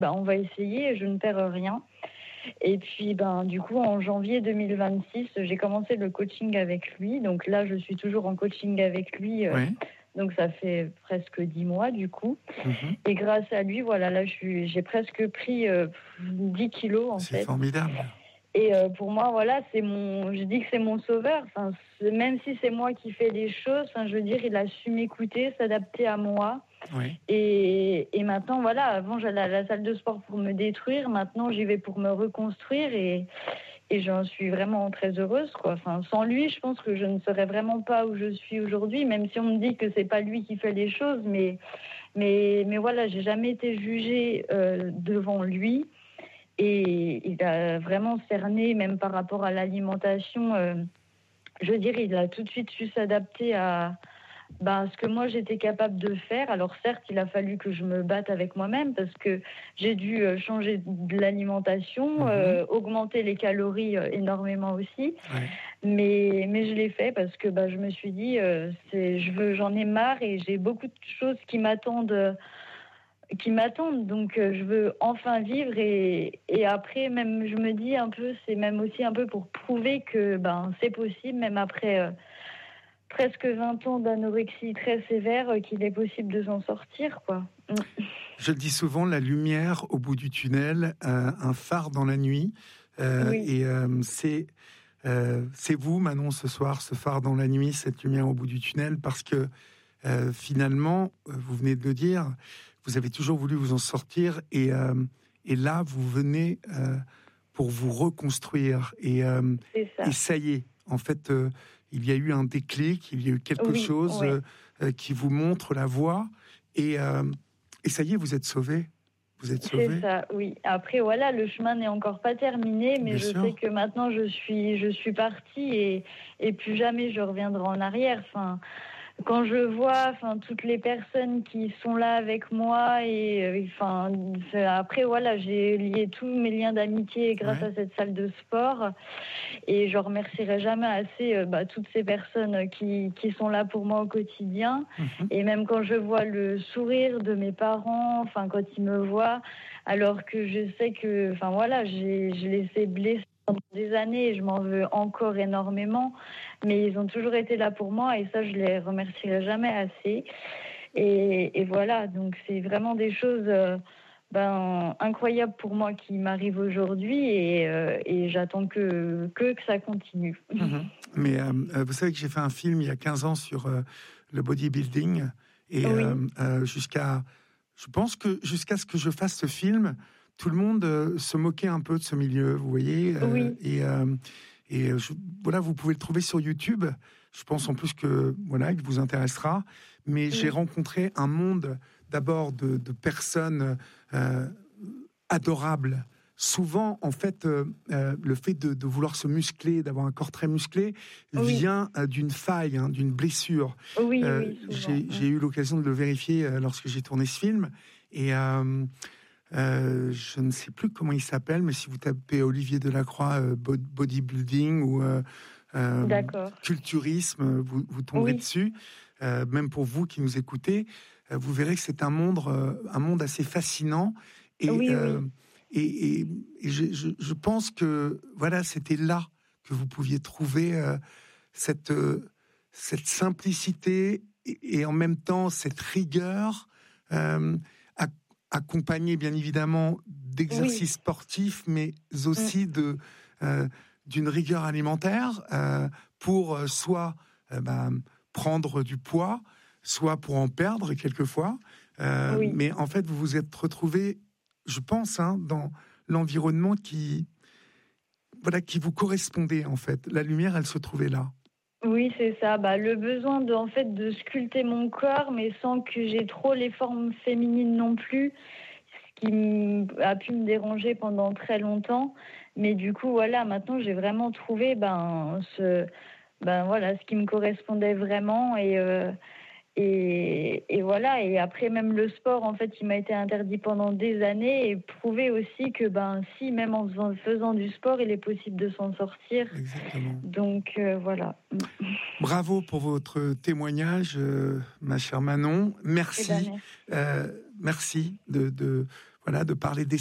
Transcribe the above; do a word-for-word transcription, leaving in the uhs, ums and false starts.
bah, on va essayer, je ne perds rien. Et puis, ben, du coup, en janvier deux mille vingt-six, j'ai commencé le coaching avec lui. Donc là, je suis toujours en coaching avec lui. Euh, Oui. donc ça fait presque dix mois, du coup. Mhm. Et grâce à lui, voilà, là, je suis, j'ai presque pris euh, dix kilos, en C'est fait. formidable. Et euh, pour moi, voilà, c'est mon, je dis que c'est mon sauveur. Enfin, c'est- même si c'est moi qui fais les choses, enfin, je veux dire, il a su m'écouter, s'adapter à moi. Oui. Et, et maintenant, voilà, avant j'allais à la salle de sport pour me détruire, maintenant j'y vais pour me reconstruire et, et j'en suis vraiment très heureuse, quoi. Enfin, sans lui, je pense que je ne serais vraiment pas où je suis aujourd'hui, même si on me dit que c'est pas lui qui fait les choses, mais, mais, mais voilà, j'ai jamais été jugée euh, devant lui et il a vraiment cerné, même par rapport à l'alimentation, euh, je veux dire, il a tout de suite su s'adapter à ben, ce que moi j'étais capable de faire. Alors certes, il a fallu que je me batte avec moi-même parce que j'ai dû euh, changer de l'alimentation, Mhm. euh, augmenter les calories euh, énormément aussi. Ouais. Mais, mais je l'ai fait parce que ben, je me suis dit, euh, c'est, je veux, j'en ai marre et j'ai beaucoup de choses qui m'attendent. euh, qui m'attendent, donc euh, je veux enfin vivre et, et après même je me dis un peu, c'est même aussi un peu pour prouver que ben c'est possible même après euh, presque vingt ans d'anorexie très sévère, euh, qu'il est possible de s'en sortir, quoi. Mm. Je le dis souvent, la lumière au bout du tunnel, euh, un phare dans la nuit. Euh, Oui. et euh, c'est euh, c'est vous, Manon, ce soir, ce phare dans la nuit, cette lumière au bout du tunnel, parce que euh, finalement, vous venez de le dire, vous avez toujours voulu vous en sortir, et, euh, et là, vous venez euh, pour vous reconstruire. Et, euh, C'est ça. et ça y est, en fait, euh, il y a eu un déclic, il y a eu quelque Oui, chose ouais. euh, euh, qui vous montre la voie, et, euh, et ça y est, vous êtes sauvé. Vous êtes sauvé. C'est ça, oui. Après, voilà, le chemin n'est encore pas terminé, mais Bien je sûr. sais que maintenant je suis, je suis partie et, et plus jamais je reviendrai en arrière. Enfin, quand je vois, enfin, toutes les personnes qui sont là avec moi et, euh, enfin, c'est- après, voilà, j'ai lié tous mes liens d'amitié grâce Ouais. à cette salle de sport et je remercierai jamais assez euh, bah, toutes ces personnes qui, qui sont là pour moi au quotidien. Mhm. Et même quand je vois le sourire de mes parents, enfin, quand ils me voient, alors que je sais que, enfin, voilà, j'ai, je les ai blessés pendant des années et je m'en veux encore énormément, mais ils ont toujours été là pour moi et ça, je les remercierai jamais assez. Et, et voilà, donc c'est vraiment des choses euh, ben, incroyables pour moi qui m'arrivent aujourd'hui et, euh, et j'attends que, que, que ça continue. Mhm. Mais euh, vous savez que j'ai fait un film il y a quinze ans sur euh, le bodybuilding et Oui. euh, euh, jusqu'à, je pense que jusqu'à ce que je fasse ce film, tout le monde euh, se moquait un peu de ce milieu, vous voyez. euh, Oui. Et, euh, et je, voilà, vous pouvez le trouver sur YouTube. Je pense en plus que voilà, il vous intéressera. Mais Oui. j'ai rencontré un monde d'abord de, de personnes euh, adorables. Souvent, en fait, euh, euh, le fait de, de vouloir se muscler, d'avoir un corps très musclé, Oui. vient euh, d'une faille, hein, d'une blessure. Oui, Euh, oui, souvent. j'ai, j'ai eu l'occasion de le vérifier euh, lorsque j'ai tourné ce film. Et euh, euh, je ne sais plus comment il s'appelle, mais si vous tapez Olivier Delacroix, euh, bodybuilding ou euh, euh, D'accord. culturisme, vous, vous tomberez Oui. dessus. Euh, même pour vous qui nous écoutez, euh, vous verrez que c'est un monde, euh, un monde assez fascinant. Et, Oui, euh, oui. et, et, et je, je, je pense que voilà, c'était là que vous pouviez trouver euh, cette, euh, cette simplicité et, et en même temps cette rigueur, euh, ac- accompagnée bien évidemment d'exercices Oui. sportifs, mais Mm. aussi de euh, d'une rigueur alimentaire euh, pour euh, soit euh, ben, prendre du poids, soit pour en perdre quelquefois. Euh, Oui. mais en fait, vous vous êtes retrouvé, je pense, hein, dans l'environnement qui, voilà, qui vous correspondait en fait. La lumière, elle se trouvait là. Oui, c'est ça. Bah, le besoin de, en fait, de sculpter mon corps, mais sans que j'ai trop les formes féminines non plus, ce qui m- a pu me déranger pendant très longtemps. Mais du coup, voilà, maintenant, j'ai vraiment trouvé ben, ce, ben, voilà, ce qui me correspondait vraiment. Et, euh, et, et voilà. Et après, même le sport, en fait, il m'a été interdit pendant des années et prouver aussi que, ben, si, même en faisant, faisant du sport, il est possible de s'en sortir. Exactement. Donc, euh, voilà. Bravo pour votre témoignage, euh, ma chère Manon. Eh ben, Merci, merci. euh, merci de, de voilà, de parler des